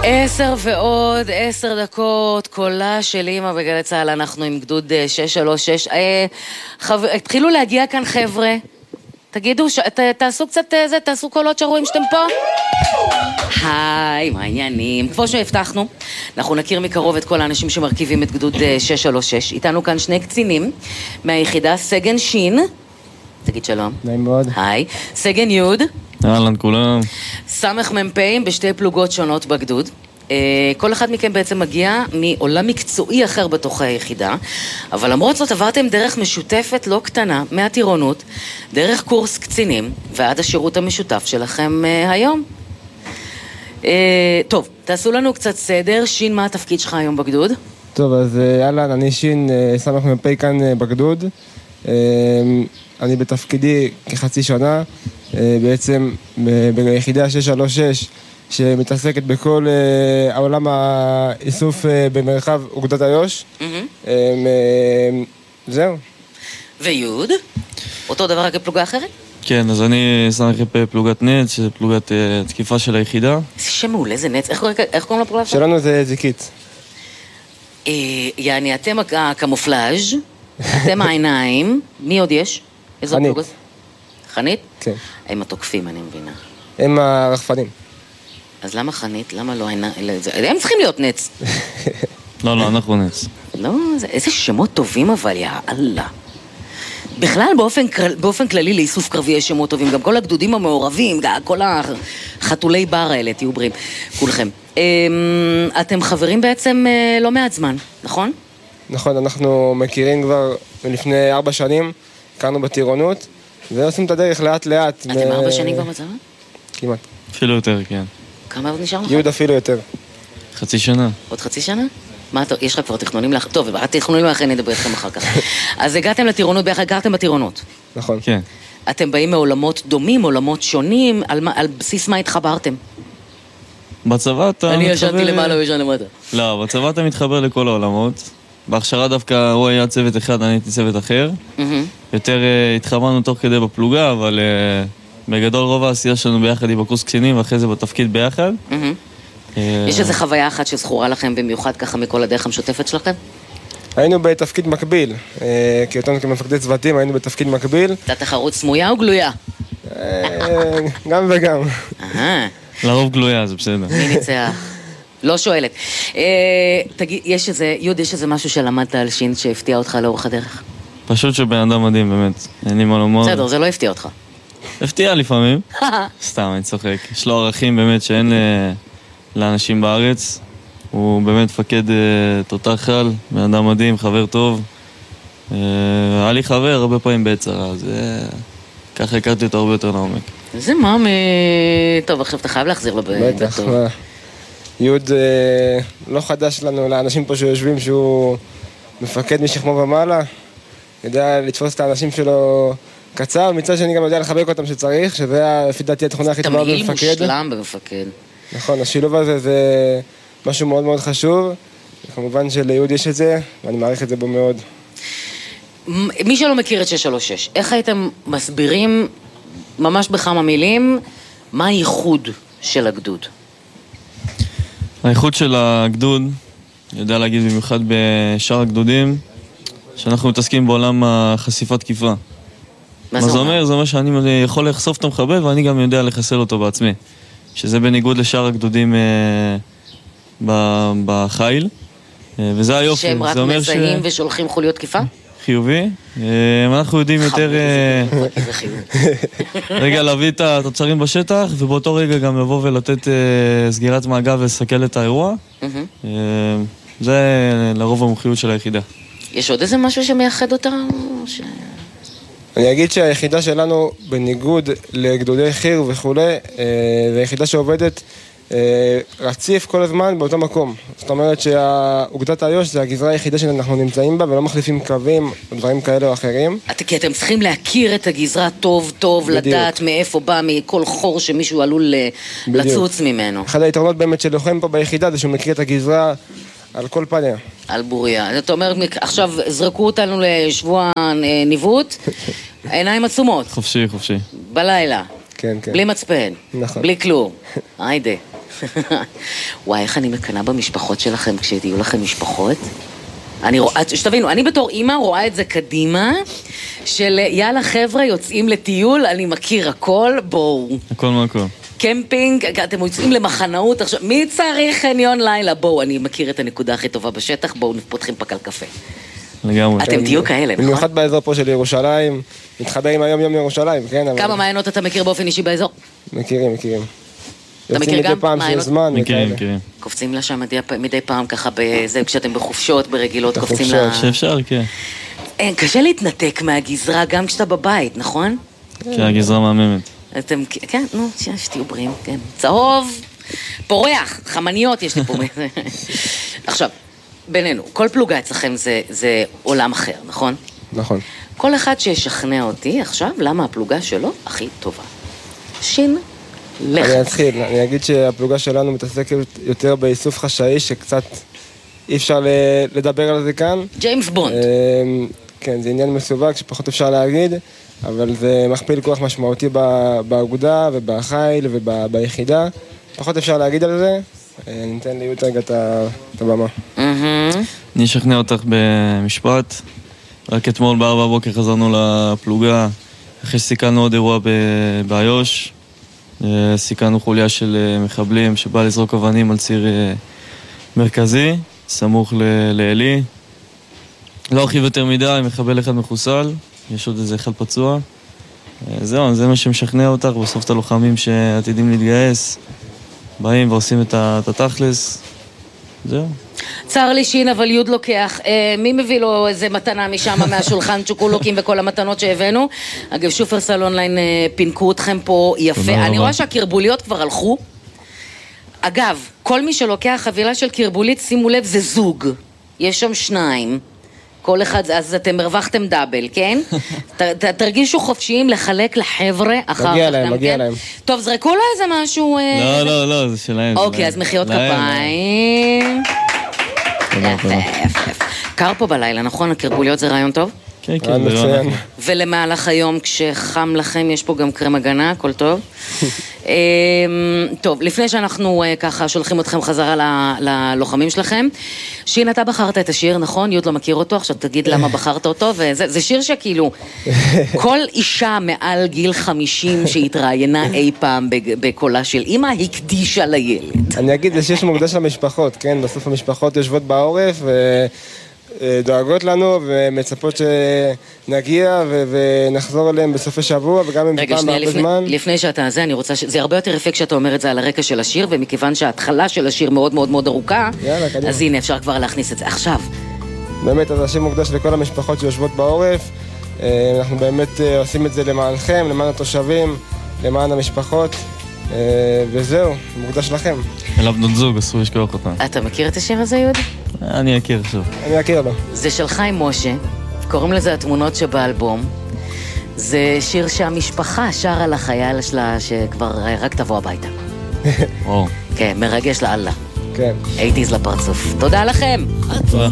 10:10 קולה של אמא בגלי צהל. אנחנו עם גדוד 636. התחילו להגיע כאן חבר'ה, תגידו, תעשו קצת תעשו קולות שרואים שאתם פה. היי, מה העניינים? כמו שהבטחנו, אנחנו נכיר מקרוב את כל האנשים שמרכיבים את גדוד 636. איתנו כאן שני קצינים מהיחידה, סגן שין, תגיד שלום. נעים מאוד. היי. סגן יוד. אהלן כולם. סמך מ"פים בשתי פלוגות שונות בגדוד. כל אחד מכם בעצם מגיע מעולם מקצועי אחר בתוך היחידה, אבל למרות זאת עברתם דרך משותפת לא קטנה מהטירונות, דרך קורס קצינים ועד השירות המשותף שלכם היום. טוב, תעשו לנו קצת סדר. שין, מה התפקיד שלך היום בגדוד? טוב, אז אהלן, אני שין, סמך מ"פ כאן בגדוד. אני בתפקידי כחצי שנה, בעצם ביחידה 636, שמתעסקת בכל העולם האיסוף במרחב אוגדת איו"ש. זהו. ויוד? אותו דבר רק בפלוגה אחרת? כן, אז אני סמך פלוגת נץ, שזה פלוגת תקיפה של היחידה. זה שם מעולה, זה נץ. איך קוראים לפלוגה? שלנו זה זיקית. יעני, אתם הקמופלאז', אתם העיניים. מי עוד יש? איזו פלוגה? חנית? כן. הם התוקפים, אני מבינה. הם הרחפנים. אז למה חנית? למה לא עיניים? הם צריכים להיות נץ. לא, אנחנו נץ. לא, איזה שמות טובים אבל, יאללה. בכלל, באופן כללי לאיסוף קרבי יש שמות טובים. גם כל הגדודים המעורבים, כל החתולי בר האלה, תהיו בריאים, כולכם. אתם חברים בעצם לא מעט זמן, נכון? נכון, אנחנו מכירים כבר לפני 4 שנים, הכרנו בטירונות, ועושים את הדרך לאט לאט. אתם 4 שנים כבר בצבא? כמעט. אפילו יותר, כן. כמה עוד נשאר לך? יהוד אפילו יותר. חצי שנה. עוד חצי שנה? מה, יש לך כבר תכנונים לך? טוב, התכנונים אחרי נדבר איתכם אחר כך. אז הגעתם לטירונות ביחד, גרתם בטירונות. נכון. כן. אתם באים מעולמות דומים, עולמות שונים, על בסיס מה התחברתם? בצבא אתה אני ישנתי למעלה וישן למטה. לא, בצבא אתה מתחבר לכל העולמות. בהכשרה דווקא הוא היה צוות אחד, אני הייתי צוות אחר. יותר התחברנו תוך כדי בפלוגה, אבל בגדול רוב העשייה שלנו ביחד היא בקורס קצינים, ואחרי זה בתפקיד ביחד. יש איזו חוויה אחת שזכורה לכם במיוחד ככה מכל הדרך המשותפת שלכם? היינו בתפקיד מקביל, כי אותנו כמפקדי צוותים היינו בתפקיד מקביל. הייתה תחרות סמויה או גלויה? גם וגם. לרוב גלויה, זה בסדר. מי ניצח? לא שואלת. תגיד, יש איזה משהו שלמדת על שין שהפתיע אותך לאורך הדרך? פשוט שבן אדם מדהים, באמת. אין לי מה לומר. בסדר, זה לא הפתיע אותך. הפתיע לפעמים. סתם, אני צוחק. יש לו ערכים באמת שאין לאנשים בארץ. הוא באמת מפקד תותח על, בן אדם מדהים, חבר טוב. היה לי חבר הרבה פעמים בעצרה, אז ככה הכרתי אותו הרבה יותר לעומק. זה מה טוב, עכשיו אתה חייב להחזיר לו בטח, מה? יוד לא חדש לנו, לאנשים פה שיושבים שהוא מפקד משכמו ומעלה. יודע לתפוס את האנשים שלו קצר, מצד שני גם יודע לחבק אותם שצריך, שזה לפי דעתי התכונה הכי טובה במפקד. תמהיל מושלם במפקד. נכון, השילוב הזה זה משהו מאוד מאוד חשוב, וכמובן שליהוד יש את זה, ואני מעריך את זה בו מאוד. מי שלא מכיר את 636, איך הייתם מסבירים ממש בכמה מילים מה הייחוד של הגדוד? הייחוד של הגדוד, יודע להגיד במיוחד בשאר הגדודים, שאנחנו מתעסקים בעולם החשיפת תקיפה. מה זה אומר? זה אומר שאני יכול לחשוף את המחבל ואני גם יודע לחסל אותו בעצמי. שזה בניגוד לשאר הגדודים בחיל. וזה היופי. שהם רק מזהים ושולחים חוליות תקיפה? חיובי. אנחנו יודעים יותר רגע להביא את התוצרים בשטח, ובאותו רגע גם לבוא ולתת סגירת מעגל ולסכל את האירוע. זה לרוב המומחיות של היחידה. יש עוד איזה משהו שמייחד אותה? אני אגיד שהיחידה שלנו, בניגוד לגדודי חיר וכו', זה יחידה שעובדת רציף כל הזמן באותו מקום. זאת אומרת שהאוגדת איו"ש זה הגזרה היחידה שאנחנו נמצאים בה, ולא מחליפים קווים או דברים כאלה או אחרים. כי אתם צריכים להכיר את הגזרה טוב טוב, לדעת מאיפה בא, מכל חור שמישהו עלול לצוץ ממנו. אחד היתרונות באמת של לוחם פה ביחידה זה שהוא מכיר את הגזרה על כל פניה. על בוריה. זאת אומרת, עכשיו זרקו אותנו לשבוע ניווט, עיניים עצומות. חופשי. בלילה. כן. בלי מצפן. נכון. בלי כלום. היידה. וואי, איך אני מקנה במשפחות שלכם כשתהיו לכם משפחות? שתבינו, אני בתור אימא רואה את זה קדימה, של יאללה חבר'ה יוצאים לטיול, אני מכיר הכל, בואו. הכל מהכל. קמפינג, אתם יוצאים למחנאות, עכשיו, מי צריך חניון לילה? בואו, אני מכיר את הנקודה הכי טובה בשטח, בואו פותחים פקל קפה. לגמרי. אתם תהיו כאלה, נכון? במיוחד באזור פה של ירושלים, מתחבר עם היום יום ירושלים, כן? כמה מעיינות אתה מכיר באופן אישי באזור? מכירים. אתה מכיר גם? מדי פעם שיש זמן. מכירים. קופצים לשם מדי פעם ככה, כשאתם בחופשות, ברגילות, קופצים ל... שאפשר, כן. קשה להתנתק מהגזרה גם כשאתה בבית, נכון? כן, הגזרה מהממת. אתם, כן, נו, שתהיו בריאים, כן. צהוב, פורח, חמניות יש לי פה. עכשיו, בינינו, כל פלוגה אצלכם זה עולם אחר, נכון? נכון. כל אחד שישכנע אותי עכשיו, למה הפלוגה שלו הכי טובה. שין, לך. אני אתחיל, אני אגיד שהפלוגה שלנו מתעסקת יותר באיסוף חשאי, שקצת אי אפשר לדבר על זה כאן. ג'יימס בונד. כן, זה עניין מסווג שפחות אפשר להגיד, אבל זה מכפיל כוח משמעותי באגודה ובחיל וביחידה. פחות אפשר להגיד על זה. ניתן ליהודה רגע את הבמה. אני אשכנע אותך במשפט. רק אתמול ב4 חזרנו לפלוגה, אחרי שסיכנו עוד אירוע באיו"ש. סיכנו חוליה של מחבלים שבא לזרוק אבנים על ציר מרכזי, סמוך לאלי. לא ארחיב יותר מדי, מחבל אחד מחוסל, יש עוד איזה אחד פצוע. זהו, זה מה שמשכנע אותך, בסוף את הלוחמים שעתידים להתגייס, באים ועושים את התכלס, זהו. צר לי שין, אבל יוד לוקח. מי מביא לו איזה מתנה משם, מהשולחן, צ'וקולוקים וכל המתנות שהבאנו? אגב, שופרסל אונליין פינקו אתכם פה יפה. אני רואה שהקרבוליות כבר הלכו. אגב, כל מי שלוקח חבילה של קרבולית, שימו לב, זה זוג. יש שם 2. כל אחד, אז אתם הרווחתם דאבל, כן? תרגישו חופשיים לחלק לחבר'ה אחר כך גם, כן? מגיע להם. טוב, זרקו לו איזה משהו... לא, זה שלהם. אוקיי, אז מחיאות כפיים. יפה. קר פה בלילה, נכון? הקרבוליות זה רעיון טוב? כן, זה רעיון. ולמהלך היום, כשחם לכם, יש פה גם קרם הגנה, הכל טוב. טוב, לפני שאנחנו ככה שולחים אתכם חזרה ללוחמים שלכם, שין, אתה בחרת את השיר, נכון? יוד לא מכיר אותו, עכשיו תגיד למה בחרת אותו, וזה שיר שכאילו, כל אישה מעל גיל 50 שהתראיינה אי פעם בקולה של אמא, הקדישה לילד. אני אגיד, זה שיר שמוקדש למשפחות, כן? בסוף המשפחות יושבות בעורף דואגות לנו ומצפות שנגיע ונחזור אליהם בסוף השבוע וגם אם זה פעם בהרבה זמן. לפני שאתה אני רוצה זה הרבה יותר יפה כשאתה אומר את זה על הרקע של השיר, ומכיוון שההתחלה של השיר מאוד מאוד מאוד ארוכה, אז הנה אפשר כבר להכניס את זה עכשיו. באמת, אז השיר מוקדש לכל המשפחות שיושבות בעורף. אנחנו באמת עושים את זה למענכם, למען התושבים, למען המשפחות, וזהו, מוקדש לכם. אליו בנות זוג, אסור לשכוח אותם. אתה מכיר את השיר הזה, יהודה? אני אכיר עכשיו. אני אכיר לו. זה של חיים משה, קוראים לזה התמונות שבאלבום. זה שיר שהמשפחה שרה לחייל שלה שכבר רק תבוא הביתה. וואו. כן, מרגש לאללה. כן. 80s לפרצוף. תודה לכם.